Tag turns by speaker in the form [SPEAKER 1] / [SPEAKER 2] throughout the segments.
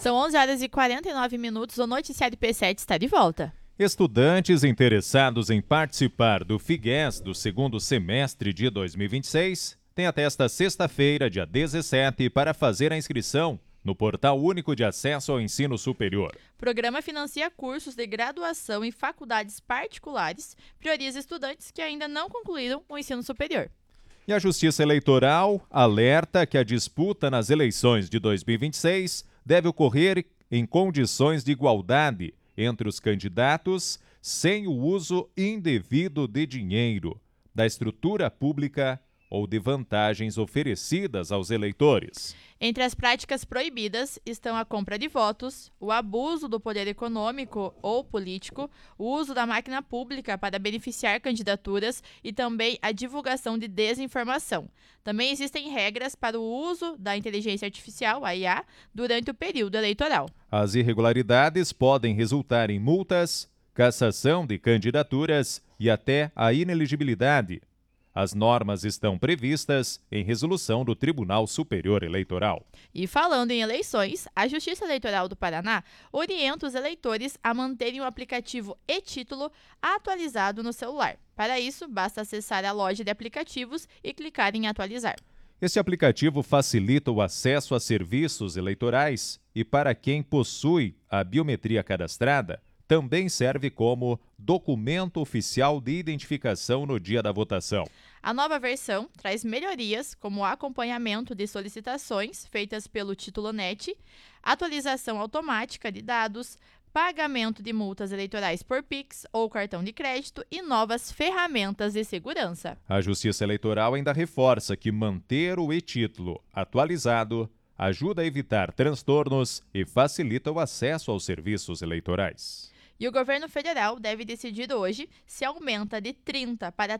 [SPEAKER 1] São 11 horas e 49 minutos, o Noticiário P7 está de volta.
[SPEAKER 2] Estudantes interessados em participar do FIGES do segundo semestre de 2026 têm até esta sexta-feira, dia 17, para fazer a inscrição no Portal Único de Acesso ao Ensino Superior.
[SPEAKER 1] O programa financia cursos de graduação em faculdades particulares, prioriza estudantes que ainda não concluíram o ensino superior.
[SPEAKER 2] E a Justiça Eleitoral alerta que a disputa nas eleições de 2026 deve ocorrer em condições de igualdade entre os candidatos, sem o uso indevido de dinheiro, da estrutura pública ou de vantagens oferecidas aos eleitores.
[SPEAKER 1] Entre as práticas proibidas estão a compra de votos, o abuso do poder econômico ou político, o uso da máquina pública para beneficiar candidaturas e também a divulgação de desinformação. Também existem regras para o uso da inteligência artificial, a IA, durante o período eleitoral.
[SPEAKER 2] As irregularidades podem resultar em multas, cassação de candidaturas e até a inelegibilidade. As normas estão previstas em resolução do Tribunal Superior Eleitoral.
[SPEAKER 1] E falando em eleições, a Justiça Eleitoral do Paraná orienta os eleitores a manterem o aplicativo e-Título atualizado no celular. Para isso, basta acessar a loja de aplicativos e clicar em atualizar.
[SPEAKER 2] Este aplicativo facilita o acesso a serviços eleitorais e, para quem possui a biometria cadastrada, também serve como documento oficial de identificação no dia da votação.
[SPEAKER 1] A nova versão traz melhorias como o acompanhamento de solicitações feitas pelo Título Net, atualização automática de dados, pagamento de multas eleitorais por Pix ou cartão de crédito e novas ferramentas de segurança.
[SPEAKER 2] A Justiça Eleitoral ainda reforça que manter o e-Título atualizado ajuda a evitar transtornos e facilita o acesso aos serviços eleitorais.
[SPEAKER 1] E o governo federal deve decidir hoje se aumenta de 30% para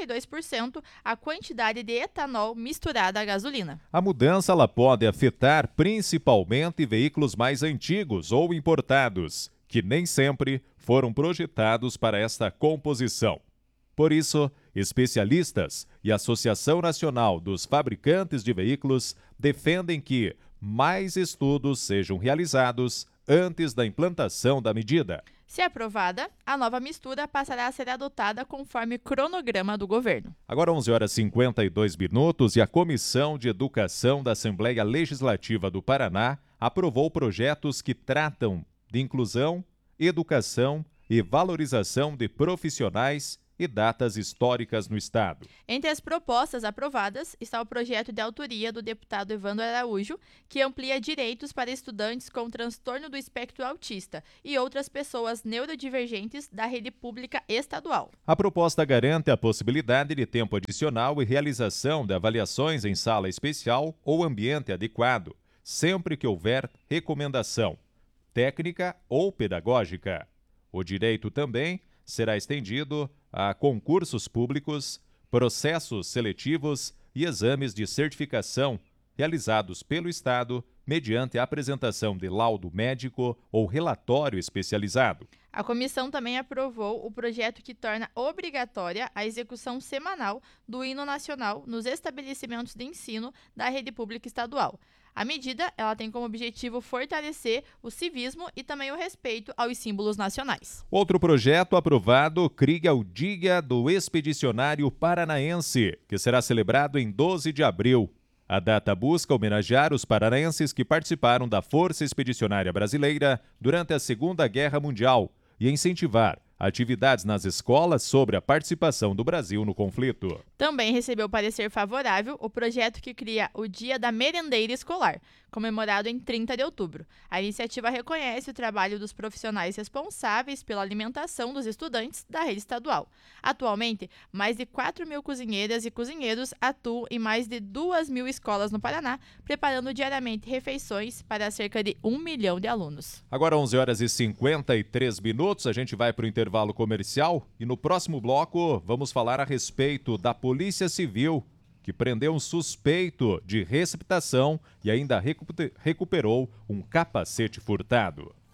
[SPEAKER 1] 32% a quantidade de etanol misturada à gasolina.
[SPEAKER 2] A mudança ela pode afetar principalmente veículos mais antigos ou importados, que nem sempre foram projetados para esta composição. Por isso, especialistas e a Associação Nacional dos Fabricantes de Veículos defendem que mais estudos sejam realizados antes da implantação da medida.
[SPEAKER 1] Se aprovada, a nova mistura passará a ser adotada conforme cronograma do governo.
[SPEAKER 2] Agora 11 horas e 52 minutos e a Comissão de Educação da Assembleia Legislativa do Paraná aprovou projetos que tratam de inclusão, educação e valorização de profissionais e datas históricas no Estado.
[SPEAKER 1] Entre as propostas aprovadas está o projeto de autoria do deputado Evandro Araújo, que amplia direitos para estudantes com transtorno do espectro autista e outras pessoas neurodivergentes da rede pública estadual.
[SPEAKER 2] A proposta garante a possibilidade de tempo adicional e realização de avaliações em sala especial ou ambiente adequado, sempre que houver recomendação técnica ou pedagógica. O direito também será estendido a concursos públicos, processos seletivos e exames de certificação realizados pelo Estado mediante a apresentação de laudo médico ou relatório especializado.
[SPEAKER 1] A comissão também aprovou o projeto que torna obrigatória a execução semanal do hino nacional nos estabelecimentos de ensino da rede pública estadual. A medida ela tem como objetivo fortalecer o civismo e também o respeito aos símbolos nacionais.
[SPEAKER 2] Outro projeto aprovado cria o Dia do Expedicionário Paranaense, que será celebrado em 12 de abril. A data busca homenagear os paranaenses que participaram da Força Expedicionária Brasileira durante a Segunda Guerra Mundial e incentivar atividades nas escolas sobre a participação do Brasil no conflito.
[SPEAKER 1] Também recebeu parecer favorável o projeto que cria o Dia da Merendeira Escolar, comemorado em 30 de outubro. A iniciativa reconhece o trabalho dos profissionais responsáveis pela alimentação dos estudantes da rede estadual. Atualmente, mais de 4.000 cozinheiras e cozinheiros atuam em mais de 2.000 escolas no Paraná, preparando diariamente refeições para cerca de 1 milhão de alunos.
[SPEAKER 2] Agora 11 horas e 53 minutos, a gente vai para o intervalo comercial e no próximo bloco vamos falar a respeito da Polícia Civil, que prendeu um suspeito de receptação e ainda recuperou um capacete furtado.